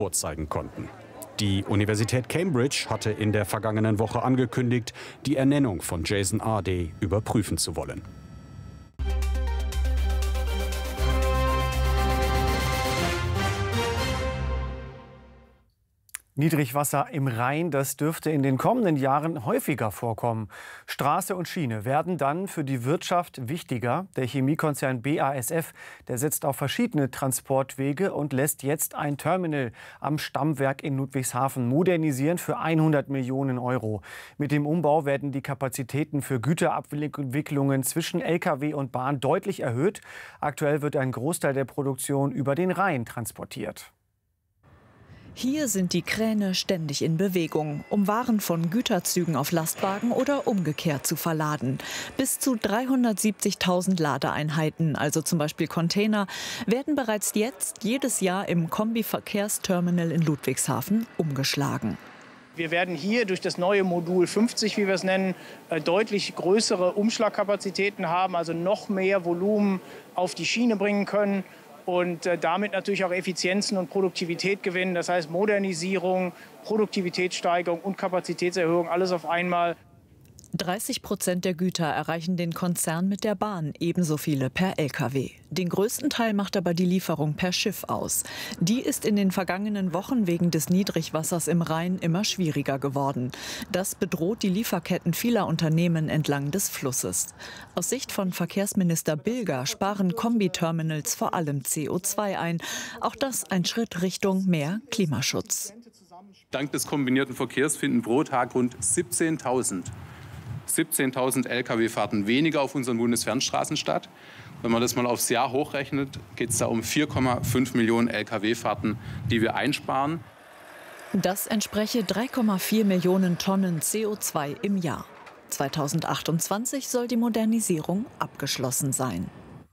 vorzeigen konnten. Die Universität Cambridge hatte in der vergangenen Woche angekündigt, die Ernennung von Jason Ardey überprüfen zu wollen. Niedrigwasser im Rhein, das dürfte in den kommenden Jahren häufiger vorkommen. Straße und Schiene werden dann für die Wirtschaft wichtiger. Der Chemiekonzern BASF, der setzt auf verschiedene Transportwege und lässt jetzt ein Terminal am Stammwerk in Ludwigshafen modernisieren für 100 Millionen Euro. Mit dem Umbau werden die Kapazitäten für Güterabwicklungen zwischen Lkw und Bahn deutlich erhöht. Aktuell wird ein Großteil der Produktion über den Rhein transportiert. Hier sind die Kräne ständig in Bewegung, um Waren von Güterzügen auf Lastwagen oder umgekehrt zu verladen. Bis zu 370.000 Ladeeinheiten, also zum Beispiel Container, werden bereits jetzt jedes Jahr im Kombi-Verkehrsterminal in Ludwigshafen umgeschlagen. Wir werden hier durch das neue Modul 50, wie wir es nennen, deutlich größere Umschlagkapazitäten haben, also noch mehr Volumen auf die Schiene bringen können. Und damit natürlich auch Effizienzen und Produktivität gewinnen. Das heißt Modernisierung, Produktivitätssteigerung und Kapazitätserhöhung, alles auf einmal. 30% der Güter erreichen den Konzern mit der Bahn, ebenso viele per Lkw. Den größten Teil macht aber die Lieferung per Schiff aus. Die ist in den vergangenen Wochen wegen des Niedrigwassers im Rhein immer schwieriger geworden. Das bedroht die Lieferketten vieler Unternehmen entlang des Flusses. Aus Sicht von Verkehrsminister Bilger sparen Kombiterminals vor allem CO2 ein. Auch das ein Schritt Richtung mehr Klimaschutz. Dank des kombinierten Verkehrs finden pro Tag rund 17.000 Lkw-Fahrten weniger auf unseren Bundesfernstraßen statt. Wenn man das mal aufs Jahr hochrechnet, geht es da um 4,5 Millionen Lkw-Fahrten, die wir einsparen. Das entspreche 3,4 Millionen Tonnen CO2 im Jahr. 2028 soll die Modernisierung abgeschlossen sein.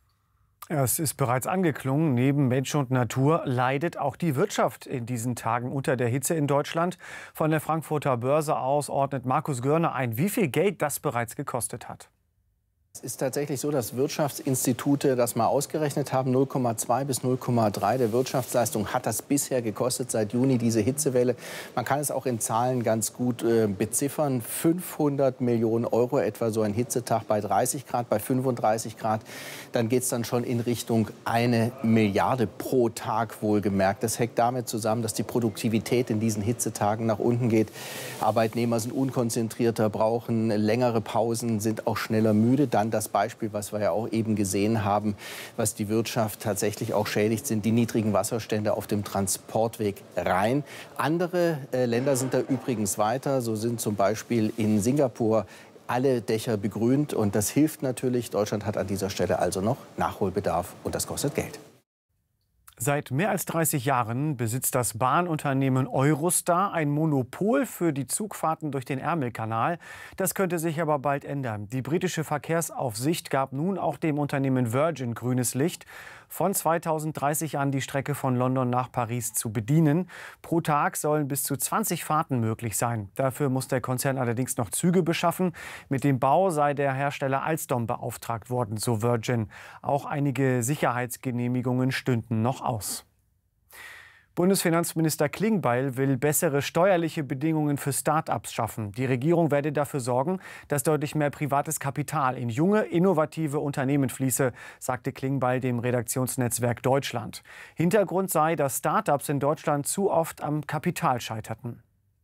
Es ist bereits angeklungen, neben Mensch und Natur leidet auch die Wirtschaft in diesen Tagen unter der Hitze in Deutschland. Von der Frankfurter Börse aus ordnet Markus Görner ein, wie viel Geld das bereits gekostet hat. Es ist tatsächlich so, dass Wirtschaftsinstitute das mal ausgerechnet haben. 0,2 bis 0,3 der Wirtschaftsleistung hat das bisher gekostet seit Juni, diese Hitzewelle. Man kann es auch in Zahlen ganz gut beziffern. 500 Millionen Euro etwa so ein Hitzetag bei 30 Grad, bei 35 Grad. Dann geht es dann schon in Richtung 1 Milliarde pro Tag wohlgemerkt. Das hängt damit zusammen, dass die Produktivität in diesen Hitzetagen nach unten geht. Arbeitnehmer sind unkonzentrierter, brauchen längere Pausen, sind auch schneller müde. Dann das Beispiel, was wir ja auch eben gesehen haben, was die Wirtschaft tatsächlich auch schädigt, sind die niedrigen Wasserstände auf dem Transportweg Rhein. Andere Länder sind da übrigens weiter. So sind zum Beispiel in Singapur alle Dächer begrünt. Und das hilft natürlich. Deutschland hat an dieser Stelle also noch Nachholbedarf. Und das kostet Geld. Seit mehr als 30 Jahren besitzt das Bahnunternehmen Eurostar ein Monopol für die Zugfahrten durch den Ärmelkanal. Das könnte sich aber bald ändern. Die britische Verkehrsaufsicht gab nun auch dem Unternehmen Virgin grünes Licht, von 2030 an die Strecke von London nach Paris zu bedienen. Pro Tag sollen bis zu 20 Fahrten möglich sein. Dafür muss der Konzern allerdings noch Züge beschaffen. Mit dem Bau sei der Hersteller Alstom beauftragt worden, so Virgin. Auch einige Sicherheitsgenehmigungen stünden noch aus. Bundesfinanzminister Klingbeil will bessere steuerliche Bedingungen für Start-ups schaffen. Die Regierung werde dafür sorgen, dass deutlich mehr privates Kapital in junge, innovative Unternehmen fließe, sagte Klingbeil dem Redaktionsnetzwerk Deutschland. Hintergrund sei, dass Start-ups in Deutschland zu oft am Kapital scheiterten.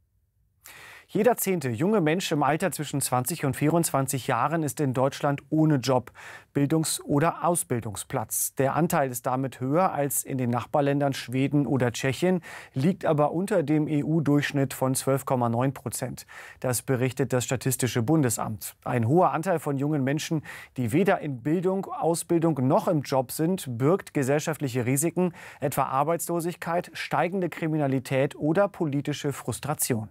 Jeder 10. junge Mensch im Alter zwischen 20 und 24 Jahren ist in Deutschland ohne Job, Bildungs- oder Ausbildungsplatz. Der Anteil ist damit höher als in den Nachbarländern Schweden oder Tschechien, liegt aber unter dem EU-Durchschnitt von 12,9%. Das berichtet das Statistische Bundesamt. Ein hoher Anteil von jungen Menschen, die weder in Bildung, Ausbildung noch im Job sind, birgt gesellschaftliche Risiken, etwa Arbeitslosigkeit, steigende Kriminalität oder politische Frustration.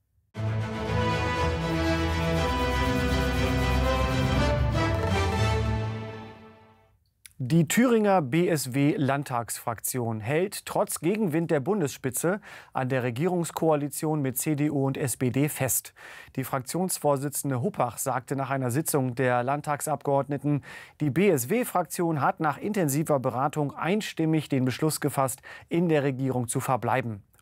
Die Thüringer BSW-Landtagsfraktion hält trotz Gegenwind der Bundesspitze an der Regierungskoalition mit CDU und SPD fest. Die Fraktionsvorsitzende Huppach sagte nach einer Sitzung der Landtagsabgeordneten, die BSW-Fraktion hat nach intensiver Beratung einstimmig den Beschluss gefasst, in der Regierung zu verbleiben.